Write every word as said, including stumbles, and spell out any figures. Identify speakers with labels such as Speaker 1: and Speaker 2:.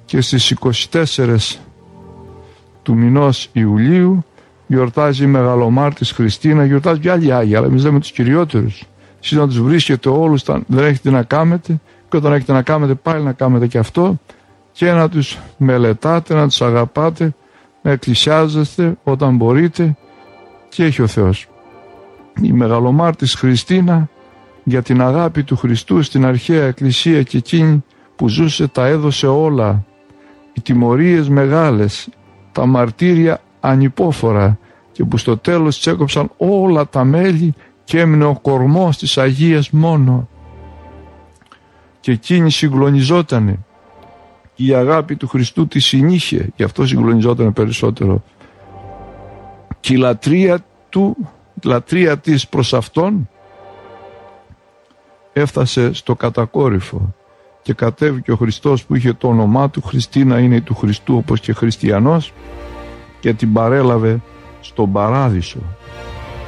Speaker 1: και στις είκοσι τέσσερις του μηνός Ιουλίου γιορτάζει η Μεγαλομάρτης Χριστίνα, γιορτάζει και άλλοι Άγιοι, αλλά εμείς λέμε τους κυριότερους. Εσείς να τους βρίσκετε όλους, δεν έχετε να κάνετε, και όταν έχετε να κάνετε πάλι να κάνετε και αυτό, και να τους μελετάτε, να τους αγαπάτε, να εκκλησιάζεστε όταν μπορείτε, και έχει ο Θεός. Η Μεγαλομάρτης Χριστίνα για την αγάπη του Χριστού στην αρχαία εκκλησία και εκείνη που ζούσε τα έδωσε όλα. Οι τιμωρίες μεγάλες, τα μαρτύρια ανυπόφορα, και που στο τέλος τσέκοψαν όλα τα μέλη και έμεινε ο κορμός της Αγίας μόνο. Και εκείνη συγκλονιζότανε. Η αγάπη του Χριστού τη συνήχε, γι' αυτό συγκλονιζότανε περισσότερο. Και η λατρεία του, η λατρεία της προς Αυτόν έφτασε στο κατακόρυφο, και κατέβηκε ο Χριστός που είχε το όνομά του, Χριστίνα είναι του Χριστού όπως και χριστιανός, και την παρέλαβε στον παράδεισο.